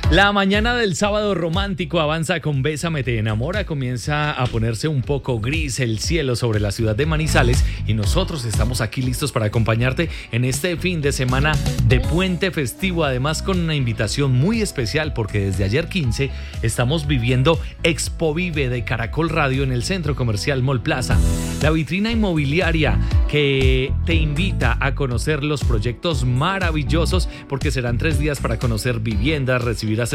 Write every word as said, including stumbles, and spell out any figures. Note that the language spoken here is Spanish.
La mañana del sábado romántico avanza con Bésame te enamora, comienza a ponerse un poco gris el cielo sobre la ciudad de Manizales y nosotros estamos aquí listos para acompañarte en este fin de semana de puente festivo, además con una invitación muy especial porque desde ayer quince estamos viviendo Expo Vive de Caracol Radio en el Centro Comercial Mall Plaza, la vitrina inmobiliaria que te invita a conocer los proyectos maravillosos porque serán tres días para conocer viviendas, recibir asesoría